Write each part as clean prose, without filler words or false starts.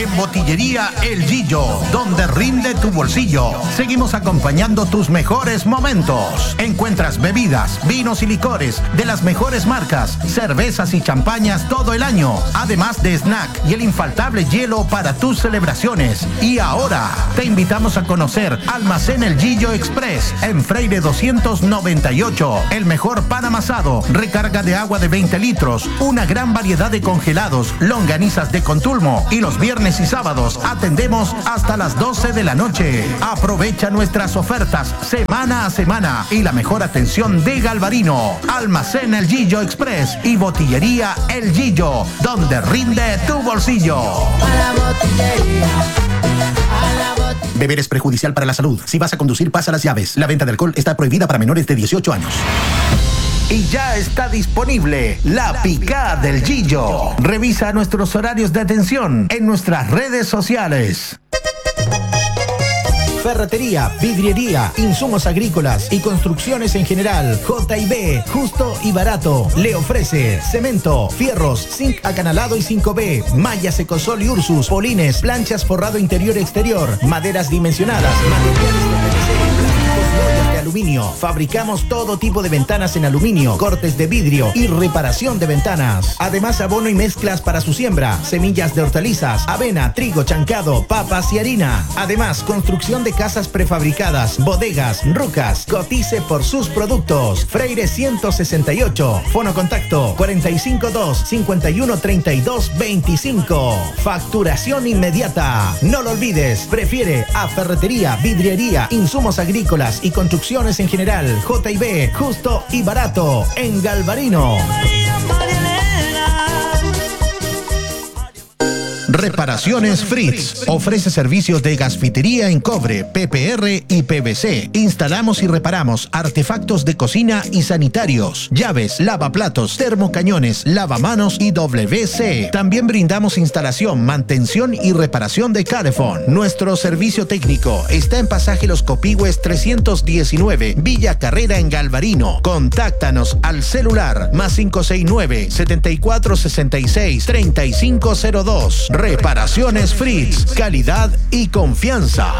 En Botillería El Gillo, donde rinde tu bolsillo. Seguimos acompañando tus mejores momentos. Encuentras bebidas, vinos y licores de las mejores marcas, cervezas y champañas todo el año, además de snack y el infaltable hielo para tus celebraciones. Y ahora te invitamos a conocer Almacén El Gillo Express en Freire 298. El mejor pan amasado, recarga de agua de 20 litros, una gran variedad de congelados, longanizas de Contulmo y los viernes y sábados atendemos hasta las 12 de la noche. Aprovecha nuestras ofertas semana a semana y la mejor atención de Galvarino. Almacén El Gillo Express y Botillería El Gillo, donde rinde tu bolsillo. Beber es perjudicial para la salud. Si vas a conducir, pasa las llaves. La venta de alcohol está prohibida para menores de 18 años. Y ya está disponible la Picá del Gillo. Revisa nuestros horarios de atención en nuestras redes sociales. Ferretería, vidriería, insumos agrícolas y construcciones en general. J&B, justo y barato. Le ofrece cemento, fierros, zinc acanalado y 5B, mallas Ecosol y Ursus, polines, planchas forrado interior y exterior, maderas dimensionadas, materiales de PVC, de aluminio. Fabricamos todo tipo de ventanas en aluminio, cortes de vidrio y reparación de ventanas. Además, abono y mezclas para su siembra, semillas de hortalizas, avena, trigo, chancado, papas y harina. Además, construcción de casas prefabricadas, bodegas, rucas. Cotice por sus productos. Freire 168. Fono contacto 452-5132-25. Facturación inmediata. No lo olvides. Prefiere a ferretería, vidriería, insumos agrícolas y construcciones en general. J&B, justo y barato en Galvarino. Reparaciones Fritz. Ofrece servicios de gasfitería en cobre, PPR y PVC. Instalamos y reparamos artefactos de cocina y sanitarios, llaves, lavaplatos, termocañones, lavamanos y WC. También brindamos instalación, mantención y reparación de calefón. Nuestro servicio técnico está en Pasaje Los Copigües 319, Villa Carrera en Galvarino. Contáctanos al celular +569 7466 3502. Reparaciones Fritz, calidad y confianza.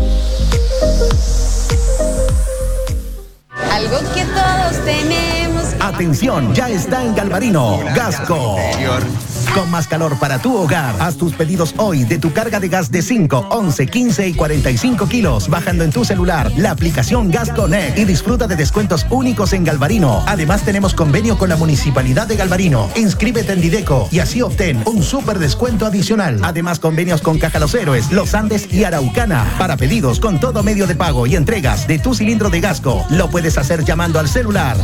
Algo que todos tenemos. Atención, ya está en Galvarino, Gasco. Con más calor para tu hogar. Haz tus pedidos hoy de tu carga de gas de 5, 11, 15 y 45 kilos, bajando en tu celular la aplicación Gas Connect y disfruta de descuentos únicos en Galvarino. Además, tenemos convenio con la Municipalidad de Galvarino. Inscríbete en Dideco y así obtén un súper descuento adicional. Además, convenios con Caja Los Héroes, Los Andes y Araucana. Para pedidos con todo medio de pago y entregas de tu cilindro de Gasco, lo puedes hacer llamando al celular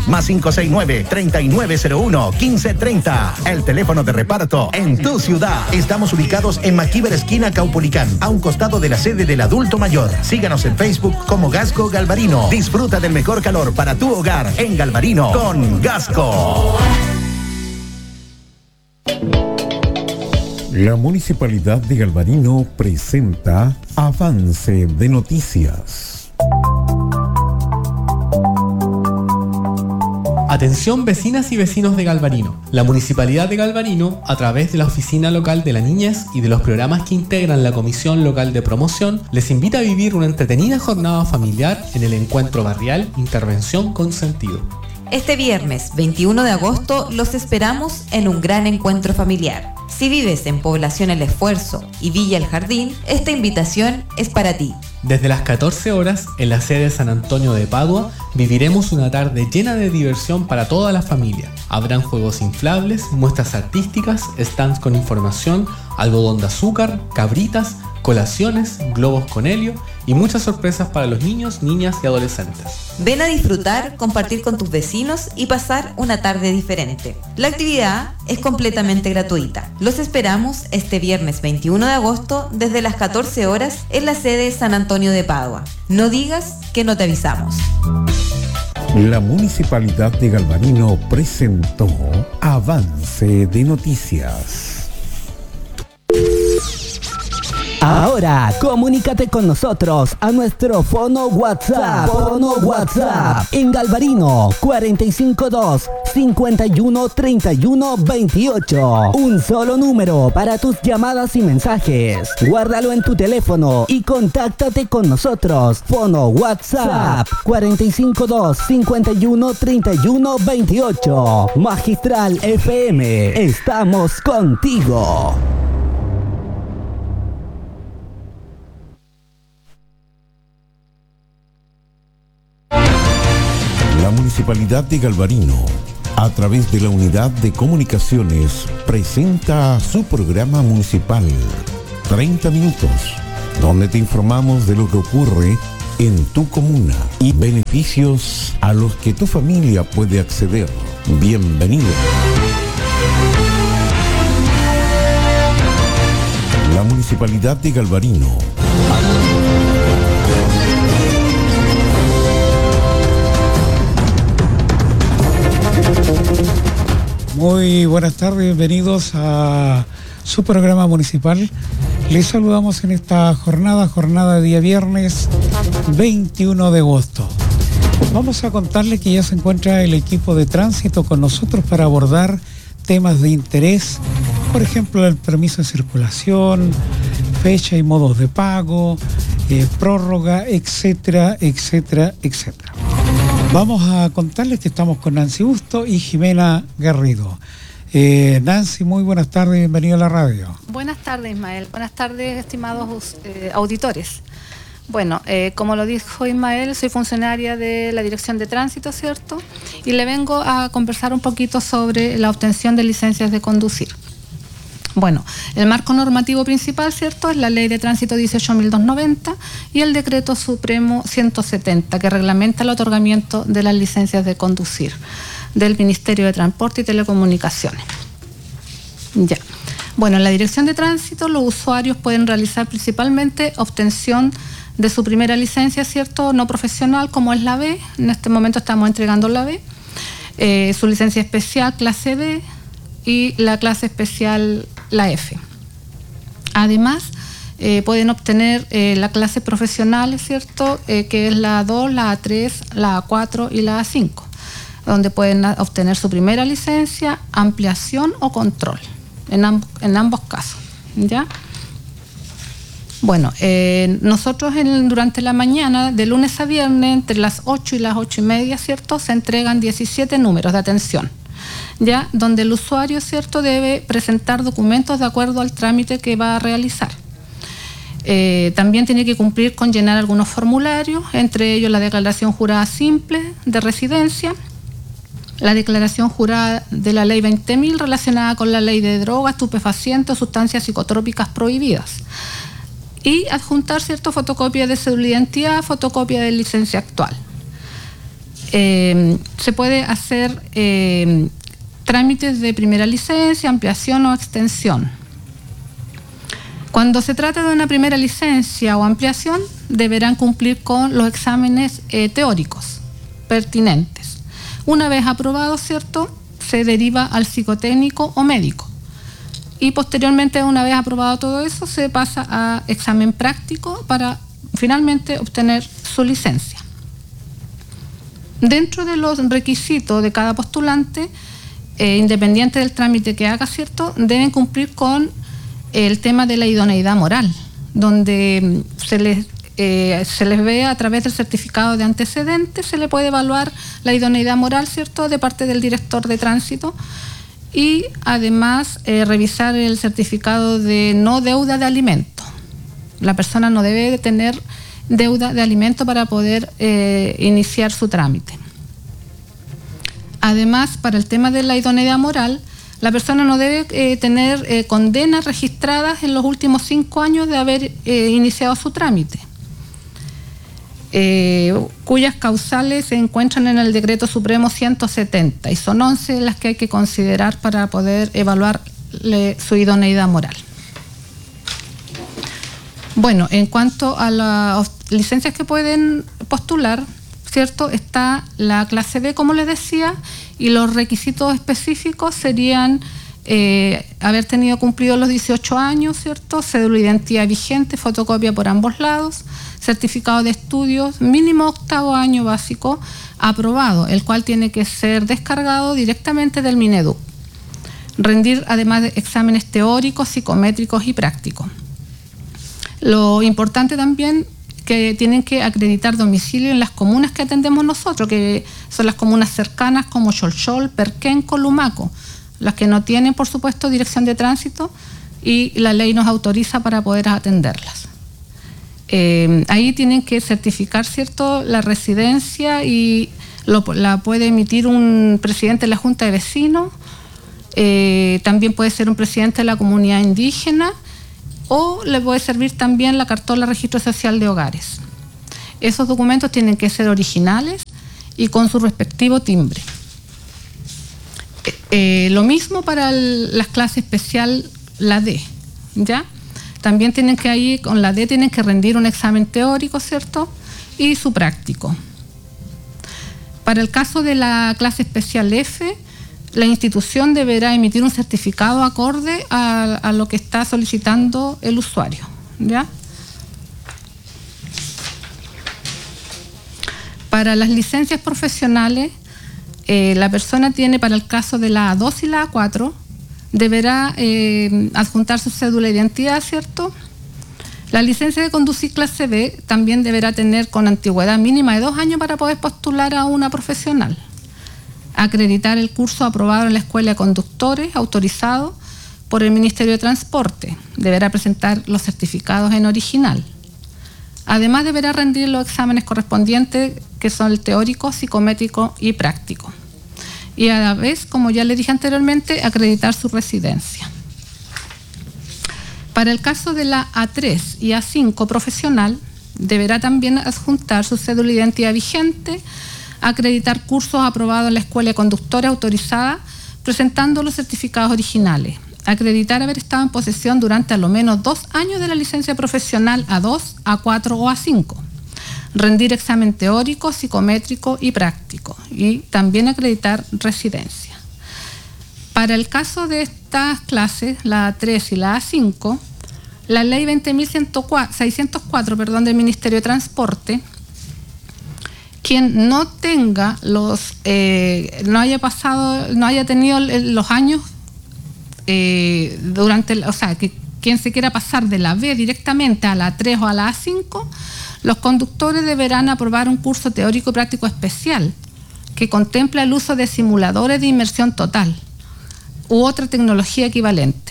+569-3901-1530. El teléfono de reparto en tu ciudad. Estamos ubicados en Maquíver esquina Caupolicán, a un costado de la sede del adulto mayor. Síganos en Facebook como Gasco Galvarino. Disfruta del mejor calor para tu hogar en Galvarino con Gasco. La Municipalidad de Galvarino presenta Avance de Noticias. Atención vecinas y vecinos de Galvarino. La Municipalidad de Galvarino, a través de la Oficina Local de la Niñez y de los programas que integran la Comisión Local de Promoción, les invita a vivir una entretenida jornada familiar en el encuentro barrial Intervención con Sentido. Este viernes 21 de agosto los esperamos en un gran encuentro familiar. Si vives en Población El Esfuerzo y Villa El Jardín, esta invitación es para ti. Desde las 14 horas, en la sede de San Antonio de Padua, viviremos una tarde llena de diversión para toda la familia. Habrán juegos inflables, muestras artísticas, stands con información, algodón de azúcar, cabritas, colaciones, globos con helio y muchas sorpresas para los niños, niñas y adolescentes. Ven a disfrutar, compartir con tus vecinos y pasar una tarde diferente. La actividad es completamente gratuita. Los esperamos este viernes 21 de agosto desde las 14 horas en la sede San Antonio de Padua. No digas que no te avisamos. La Municipalidad de Galvarino presentó Avance de Noticias. Ahora, comunícate con nosotros a nuestro fono WhatsApp. En Galvarino, 452-5131-28. Un solo número para tus llamadas y mensajes. Guárdalo en tu teléfono y contáctate con nosotros. Fono WhatsApp, 452-5131-28. Magistral FM, estamos contigo. La Municipalidad de Galvarino, a través de la Unidad de Comunicaciones, presenta su programa municipal 30 minutos, donde te informamos de lo que ocurre en tu comuna y beneficios a los que tu familia puede acceder. Bienvenido. La Municipalidad de Galvarino. Muy buenas tardes, bienvenidos a su programa municipal. Les saludamos en esta jornada de día viernes 21 de agosto. Vamos a contarle que ya se encuentra el equipo de tránsito con nosotros para abordar temas de interés, por ejemplo, el permiso de circulación, fecha y modos de pago, prórroga, etcétera, etcétera, etcétera. Vamos a contarles que estamos con Nancy Busto y Jimena Garrido. Nancy, muy buenas tardes, bienvenida a la radio. Buenas tardes, Ismael. Buenas tardes, estimados auditores. Bueno, como lo dijo Ismael, soy funcionaria de la Dirección de Tránsito, ¿cierto? Y le vengo a conversar un poquito sobre la obtención de licencias de conducir. Bueno, el marco normativo principal, ¿cierto?, es la Ley de Tránsito 18.290 y el Decreto Supremo 170, que reglamenta el otorgamiento de las licencias de conducir del Ministerio de Transporte y Telecomunicaciones. Ya. Bueno, en la Dirección de Tránsito los usuarios pueden realizar principalmente obtención de su primera licencia, ¿cierto?, no profesional, como es la B. En este momento estamos entregando la B. Su licencia especial, clase B, y la clase especial, la F. Además, pueden obtener la clase profesional, ¿cierto?, que es la A2, la A3, la A4 y la A5, donde pueden obtener su primera licencia, ampliación o control, en ambos casos, ¿ya? Bueno, nosotros durante la mañana, de lunes a viernes, entre las 8 y las 8:30, ¿cierto?, se entregan 17 números de atención, ya, donde el usuario, ¿cierto?, debe presentar documentos de acuerdo al trámite que va a realizar. También tiene que cumplir con llenar algunos formularios, entre ellos la declaración jurada simple de residencia, la declaración jurada de la ley 20.000 relacionada con la ley de drogas, estupefacientes o sustancias psicotrópicas prohibidas, y adjuntar, ¿cierto?, fotocopia de cédula de identidad, fotocopia de licencia actual. Se puede hacer trámites de primera licencia, ampliación o extensión. Cuando se trata de una primera licencia o ampliación, deberán cumplir con los exámenes teóricos pertinentes. Una vez aprobado, ¿cierto?, se deriva al psicotécnico o médico. Y posteriormente, una vez aprobado todo eso, se pasa a examen práctico para finalmente obtener su licencia. Dentro de los requisitos de cada postulante, independiente del trámite que haga, ¿cierto?, deben cumplir con el tema de la idoneidad moral, donde se les ve a través del certificado de antecedentes, se le puede evaluar la idoneidad moral, ¿cierto?, de parte del director de tránsito, y además revisar el certificado de no deuda de alimento. La persona no debe de tener deuda de alimento para poder iniciar su trámite. Además, para el tema de la idoneidad moral, la persona no debe tener condenas registradas en los últimos 5 años de haber iniciado su trámite, cuyas causales se encuentran en el Decreto Supremo 170, y son 11 las que hay que considerar para poder evaluar su idoneidad moral. Bueno, en cuanto a las licencias que pueden postular, ¿cierto?, está la clase B, como les decía, y los requisitos específicos serían haber tenido cumplido los 18 años, ¿cierto? Cédula de identidad vigente, fotocopia por ambos lados, certificado de estudios, mínimo 8º año básico, aprobado, el cual tiene que ser descargado directamente del Mineduc. Rendir además de exámenes teóricos, psicométricos y prácticos. Lo importante también que tienen que acreditar domicilio en las comunas que atendemos nosotros, que son las comunas cercanas como Cholchol, Perquenco, Lumaco, las que no tienen, por supuesto, dirección de tránsito y la ley nos autoriza para poder atenderlas. Ahí tienen que certificar, ¿cierto?, la residencia y la puede emitir un presidente de la Junta de Vecinos, también puede ser un presidente de la comunidad indígena, o le puede servir también la cartola Registro Social de Hogares. Esos documentos tienen que ser originales y con su respectivo timbre. Lo mismo para la clase especial, la D, ¿ya? También tienen que ahí, con la D tienen que rendir un examen teórico, ¿cierto? Y su práctico. Para el caso de la clase especial F, la institución deberá emitir un certificado acorde a lo que está solicitando el usuario, ¿ya? Para las licencias profesionales, la persona tiene, para el caso de la A2 y la A4, deberá adjuntar su cédula de identidad, ¿cierto? La licencia de conducir clase B también deberá tener con antigüedad mínima de 2 años para poder postular a una profesional. Acreditar el curso aprobado en la Escuela de Conductores autorizado por el Ministerio de Transporte. Deberá presentar los certificados en original. Además, deberá rendir los exámenes correspondientes, que son el teórico, psicométrico y práctico. Y a la vez, como ya le dije anteriormente, acreditar su residencia. Para el caso de la A3 y A5 profesional, deberá también adjuntar su cédula de identidad vigente, acreditar cursos aprobados en la Escuela de Conductores autorizada, presentando los certificados originales. Acreditar haber estado en posesión durante al menos 2 años de la licencia profesional A2, A4 o A5. Rendir examen teórico, psicométrico y práctico. Y también acreditar residencia. Para el caso de estas clases, la A3 y la A5, la ley 20.604 del Ministerio de Transporte, quien no tenga no haya tenido los años quien se quiera pasar de la B directamente a la A3 o a la A5, los conductores deberán aprobar un curso teórico y práctico especial que contempla el uso de simuladores de inmersión total u otra tecnología equivalente,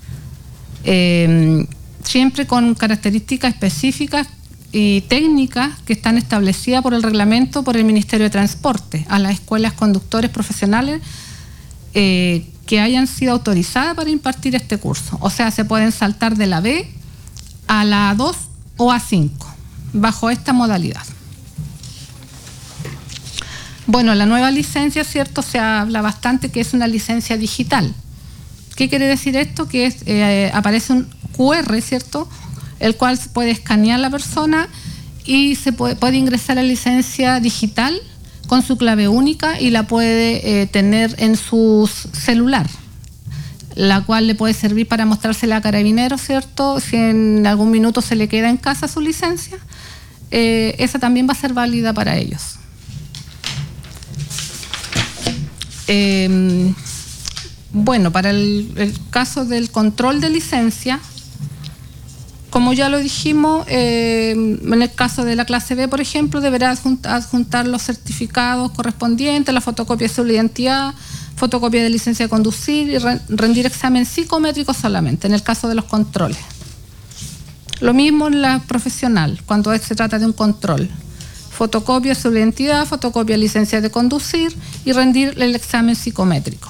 siempre con características específicas y técnicas que están establecidas por el reglamento por el Ministerio de Transporte a las escuelas conductores profesionales que hayan sido autorizadas para impartir este curso. O sea, se pueden saltar de la B a la A2 o A5 bajo esta modalidad. Bueno, la nueva licencia, ¿cierto? Se habla bastante que es una licencia digital. ¿Qué quiere decir esto? Que aparece un QR, ¿cierto?, el cual puede escanear la persona y se puede ingresar a la licencia digital con su clave única y la puede tener en su celular, la cual le puede servir para mostrársela a Carabineros, ¿cierto? Si en algún minuto se le queda en casa su licencia, esa también va a ser válida para ellos. Bueno, para el caso del control de licencia, como ya lo dijimos, en el caso de la clase B, por ejemplo, deberá adjuntar los certificados correspondientes, la fotocopia de su identidad, fotocopia de licencia de conducir y rendir examen psicométrico solamente, en el caso de los controles. Lo mismo en la profesional, cuando se trata de un control. Fotocopia de su identidad, fotocopia de licencia de conducir y rendir el examen psicométrico.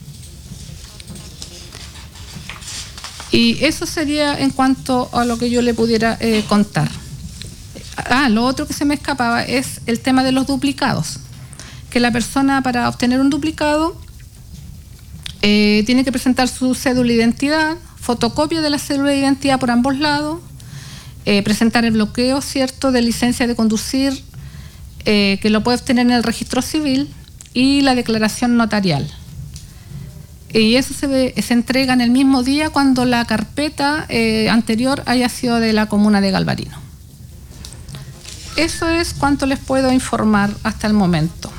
Y eso sería en cuanto a lo que yo le pudiera contar. Lo otro que se me escapaba es el tema de los duplicados. Que la persona, para obtener un duplicado, tiene que presentar su cédula de identidad, fotocopia de la cédula de identidad por ambos lados, presentar el bloqueo, ¿cierto?, de licencia de conducir, que lo puede obtener en el registro civil, y la declaración notarial. y eso se entrega en el mismo día cuando la carpeta anterior haya sido de la comuna de Galvarino. Eso es cuanto les puedo informar hasta el momento.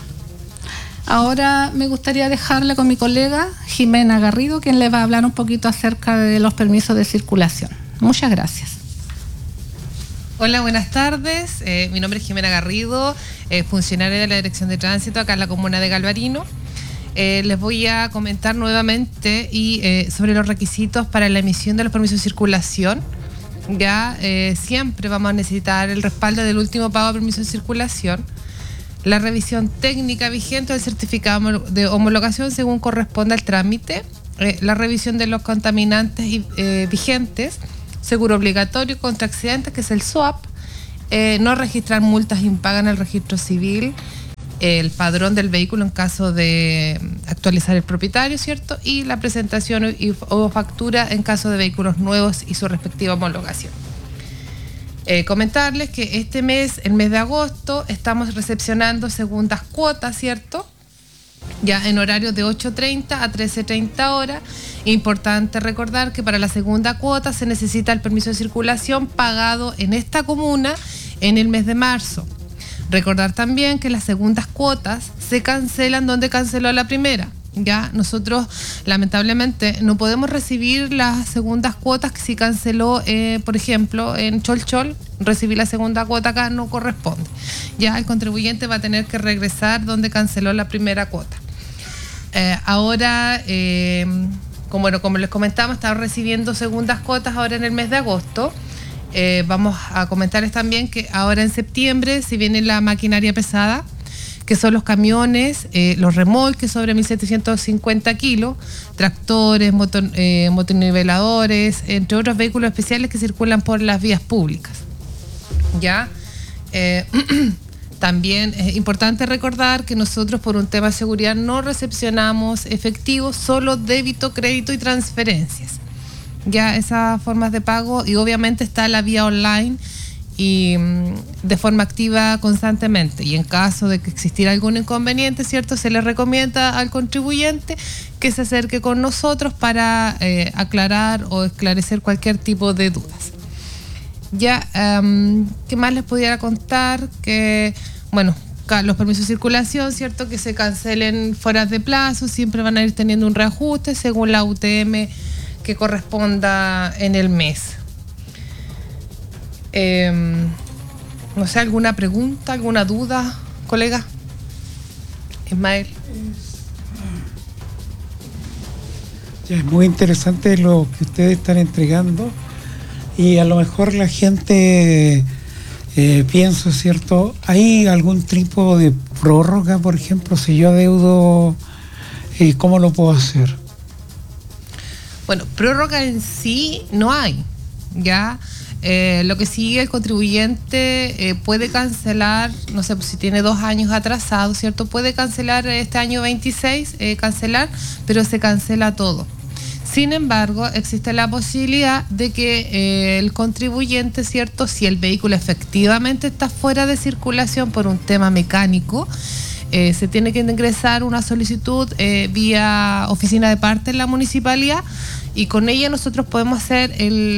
Ahora me gustaría dejarle con mi colega Jimena Garrido, quien le va a hablar un poquito acerca de los permisos de circulación. Muchas gracias. Hola, buenas tardes. Mi nombre es Jimena Garrido, funcionaria de la Dirección de Tránsito acá en la comuna de Galvarino. Les voy a comentar nuevamente sobre los requisitos para la emisión de los permisos de circulación. Ya siempre vamos a necesitar el respaldo del último pago de permiso de circulación, la revisión técnica vigente del certificado de homologación según corresponda al trámite, la revisión de los contaminantes vigentes, seguro obligatorio contra accidentes, que es el SOAP, no registrar multas impagas en el registro civil, el padrón del vehículo en caso de actualizar el propietario, ¿cierto? Y la presentación o factura en caso de vehículos nuevos y su respectiva homologación. Comentarles que este mes, el mes de agosto, estamos recepcionando segundas cuotas, ¿cierto? Ya en horarios de 8:30 a 13:30 horas. Importante recordar que para la segunda cuota se necesita el permiso de circulación pagado en esta comuna en el mes de marzo. Recordar también que las segundas cuotas se cancelan donde canceló la primera. Ya nosotros lamentablemente no podemos recibir las segundas cuotas que si canceló, por ejemplo, en Cholchol, recibir la segunda cuota acá no corresponde. Ya el contribuyente va a tener que regresar donde canceló la primera cuota. Ahora, como les comentamos, estamos recibiendo segundas cuotas ahora en el mes de agosto. Vamos a comentarles también que ahora en septiembre se viene la maquinaria pesada, que son los camiones, los remolques sobre 1.750 kilos, tractores, motoniveladores, entre otros vehículos especiales que circulan por las vías públicas. ¿Ya? También es importante recordar que nosotros por un tema de seguridad no recepcionamos efectivo, solo débito, crédito y transferencias. Ya esas formas de pago, y obviamente está la vía online y de forma activa constantemente, y en caso de que existiera algún inconveniente, ¿cierto?, se le recomienda al contribuyente que se acerque con nosotros para aclarar o esclarecer cualquier tipo de dudas. Ya, ¿qué más les pudiera contar? Que, bueno, los permisos de circulación, ¿cierto?, que se cancelen fuera de plazo, siempre van a ir teniendo un reajuste según la UTM que corresponda en el mes. No sé, ¿alguna pregunta, alguna duda, colega? Ismael. Ya, es muy interesante lo que ustedes están entregando, y a lo mejor la gente piensa, ¿cierto? ¿Hay algún tipo de prórroga, por ejemplo, si yo adeudo, cómo lo puedo hacer? Bueno, prórroga en sí no hay, ¿ya? Lo que sí, el contribuyente puede cancelar, no sé, pues si tiene 2 años atrasados, ¿cierto? Puede cancelar este año 26, cancelar, pero se cancela todo. Sin embargo, existe la posibilidad de que el contribuyente, ¿cierto?, si el vehículo efectivamente está fuera de circulación por un tema mecánico, se tiene que ingresar una solicitud vía oficina de parte en la municipalidad, y con ella nosotros podemos hacer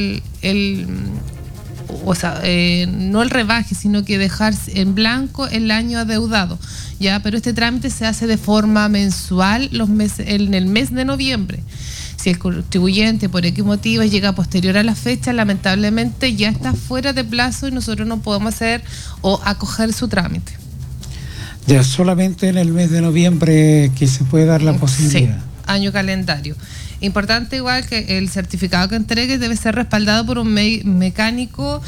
no el rebaje, sino que dejar en blanco el año adeudado, ya, pero este trámite se hace de forma mensual en el mes de noviembre. Si el contribuyente por X motivo llega posterior a la fecha, lamentablemente ya está fuera de plazo y nosotros no podemos hacer o acoger su trámite. Ya solamente en el mes de noviembre que se puede dar la posibilidad. Sí, año calendario. Importante igual que el certificado que entregue debe ser respaldado por un mecánico,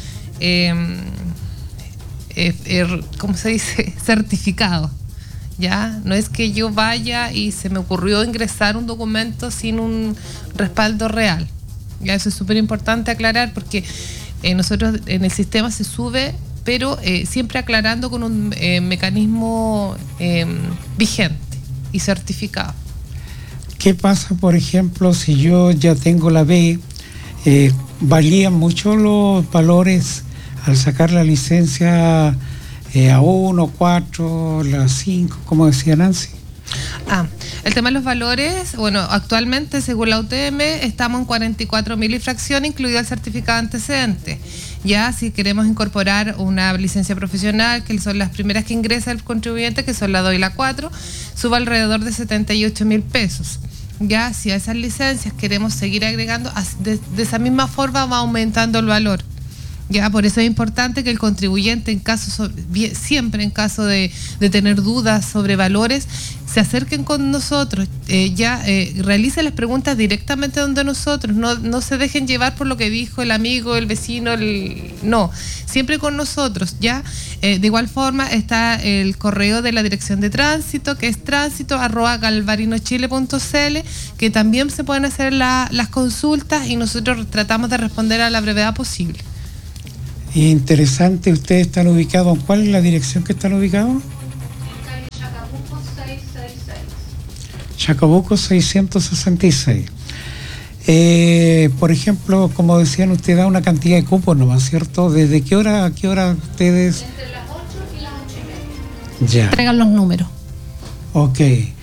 ¿cómo se dice? Certificado. ¿Ya? No es que yo vaya y se me ocurrió ingresar un documento sin un respaldo real. ¿Ya? Eso es súper importante aclarar, porque nosotros en el sistema se sube, pero siempre aclarando con un mecanismo vigente y certificado. ¿Qué pasa, por ejemplo, si yo ya tengo la B? ¿Varían mucho los valores al sacar la licencia A1, 4, la 5, como decía Nancy? El tema de los valores, bueno, actualmente según la UTM estamos en 44.000 infracciones, incluido el certificado de antecedentes. Ya si queremos incorporar una licencia profesional, que son las primeras que ingresa el contribuyente, que son la 2 y la 4, suba alrededor de 78.000 pesos. Ya si a esas licencias queremos seguir agregando, de esa misma forma va aumentando el valor. Ya, por eso es importante que el contribuyente, siempre en caso de tener dudas sobre valores, se acerquen con nosotros, realicen las preguntas directamente donde nosotros, no se dejen llevar por lo que dijo el amigo, el vecino, no, siempre con nosotros, ¿ya? De igual forma está el correo de la Dirección de Tránsito, que es tránsito@galvarinochile.cl, que también se pueden hacer las consultas y nosotros tratamos de responder a la brevedad posible. Interesante, ustedes están ubicados, ¿cuál es la dirección que están ubicados? En calle Chacabuco 666. Chacabuco 666. Por ejemplo, como decían, usted da una cantidad de cupos nomás, ¿cierto? ¿Desde qué hora a qué hora ustedes? Entre las 8 y las 8:30. Ya. Entregan los números. Ok.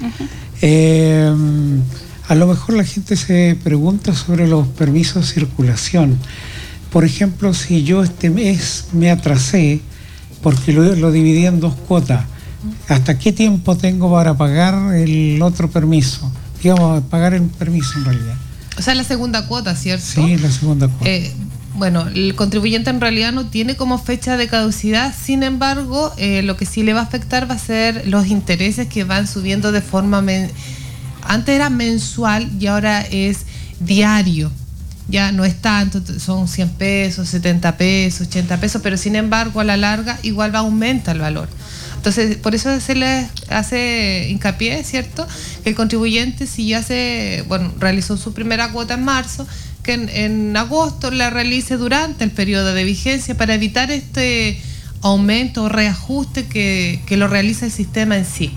A lo mejor la gente se pregunta sobre los permisos de circulación. Por ejemplo, si yo este mes me atrasé porque lo dividí en 2 cuotas, ¿hasta qué tiempo tengo para pagar el otro permiso? Digamos, pagar el permiso en realidad. O sea, la segunda cuota, ¿cierto? Sí, la segunda cuota. Bueno, el contribuyente en realidad no tiene como fecha de caducidad, sin embargo, lo que sí le va a afectar va a ser los intereses que van subiendo de forma... Antes era mensual y ahora es diario. Ya no es tanto, son 100 pesos, 70 pesos, 80 pesos, pero sin embargo a la larga igual va a aumentar el valor. Entonces, por eso se le hace hincapié, ¿cierto? Que el contribuyente, si ya realizó su primera cuota en marzo, que en agosto la realice durante el periodo de vigencia para evitar este aumento o reajuste que lo realiza el sistema en sí.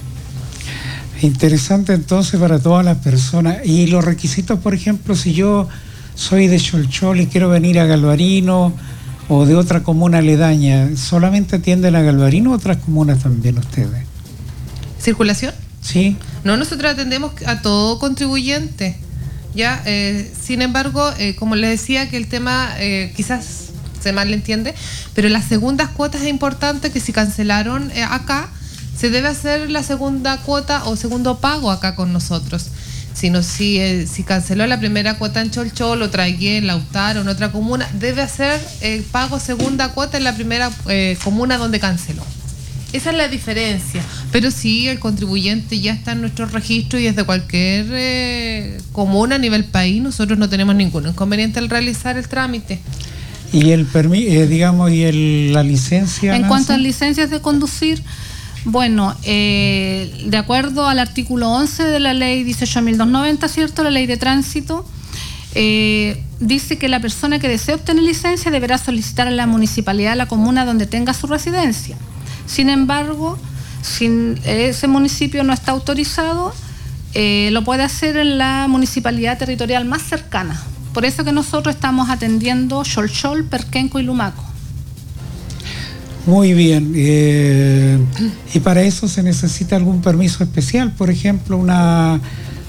Interesante entonces para todas las personas. Y los requisitos, por ejemplo, si yo soy de Cholchol y quiero venir a Galvarino o de otra comuna aledaña, ¿solamente atienden a Galvarino o otras comunas también ustedes? ¿Circulación? Sí. No, nosotros atendemos a todo contribuyente. Ya, sin embargo, como les decía, que el tema quizás se malentiende, pero las segundas cuotas es importante que si cancelaron acá, se debe hacer la segunda cuota o segundo pago acá con nosotros. Si canceló la primera cuota en Cholchol o Traigué, en Lautaro, en otra comuna, debe hacer el pago segunda cuota en la primera comuna donde canceló. Esa es la diferencia. Pero sí, el contribuyente ya está en nuestro registro y desde cualquier comuna a nivel país, nosotros no tenemos ningún inconveniente al realizar el trámite. ¿Y el la licencia? En cuanto a licencias de conducir, bueno, de acuerdo al artículo 11 de la ley 18.290, ¿cierto? La ley de tránsito, dice que la persona que desee obtener licencia deberá solicitar a la municipalidad de la comuna donde tenga su residencia. Sin embargo, si ese municipio no está autorizado, lo puede hacer en la municipalidad territorial más cercana. Por eso que nosotros estamos atendiendo Cholchol, Perquenco y Lumaco. Muy bien. ¿Y para eso se necesita algún permiso especial? Por ejemplo, una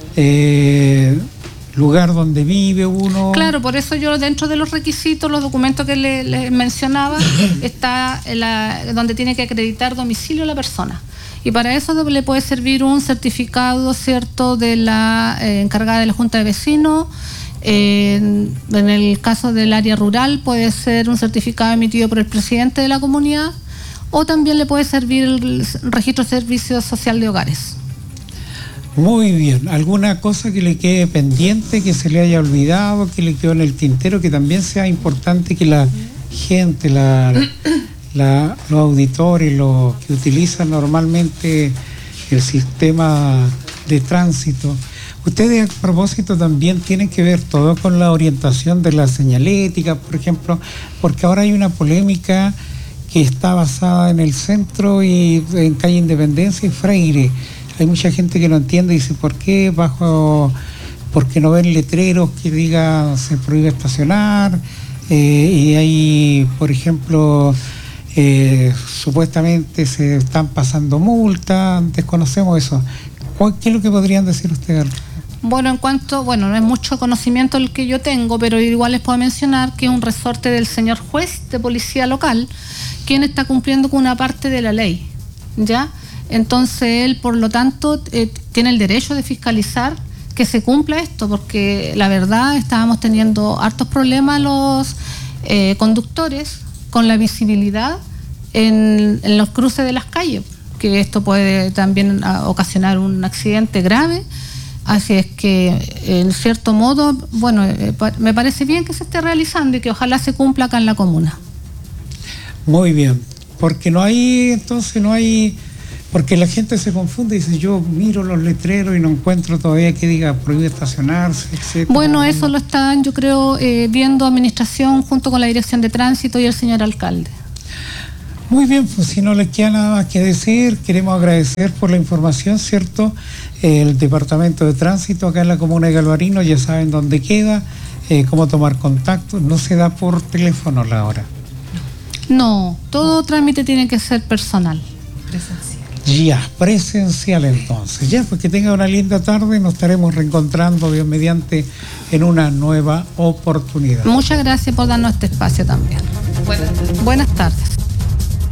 lugar donde vive uno. Claro, por eso yo dentro de los requisitos, los documentos que les mencionaba, está donde tiene que acreditar domicilio la persona. Y para eso le puede servir un certificado, ¿cierto?, de la encargada de la Junta de Vecinos. En el caso del área rural puede ser un certificado emitido por el presidente de la comunidad, o también le puede servir el registro de servicio social de hogares. Muy bien. ¿Alguna cosa que le quede pendiente, que se le haya olvidado, que le quedó en el tintero, que también sea importante que la gente, los auditores, los que utilizan normalmente el sistema de tránsito? Ustedes a propósito también tienen que ver todo con la orientación de la señalética, por ejemplo, porque ahora hay una polémica que está basada en el centro y en calle Independencia y Freire. Hay mucha gente que no entiende y dice, ¿por qué porque no ven letreros que diga se prohíbe estacionar? Y hay, por ejemplo, supuestamente se están pasando multas, desconocemos eso. ¿Qué es lo que podrían decir ustedes? Bueno, no es mucho conocimiento el que yo tengo, pero igual les puedo mencionar que es un resorte del señor juez de policía local, quien está cumpliendo con una parte de la ley, ¿ya? Entonces él, por lo tanto, tiene el derecho de fiscalizar que se cumpla esto, porque la verdad estábamos teniendo hartos problemas los conductores con la visibilidad en los cruces de las calles, que esto puede también ocasionar un accidente grave. Así es que, en cierto modo, bueno, me parece bien que se esté realizando y que ojalá se cumpla acá en la comuna. Muy bien, porque porque la gente se confunde y dice, yo miro los letreros y no encuentro todavía que diga prohíbe estacionarse, etc. Bueno, eso lo están, yo creo, viendo administración junto con la Dirección de Tránsito y el señor alcalde. Muy bien, pues si no les queda nada más que decir, queremos agradecer por la información, ¿cierto? El Departamento de Tránsito acá en la comuna de Galvarino, ya saben dónde queda, cómo tomar contacto, no se da por teléfono la hora. No, todo trámite tiene que ser personal. Presencial. Ya, presencial entonces. Ya, pues que tenga una linda tarde, nos estaremos reencontrando, Dios mediante, en una nueva oportunidad. Muchas gracias por darnos este espacio también. Buenas tardes. Buenas tardes.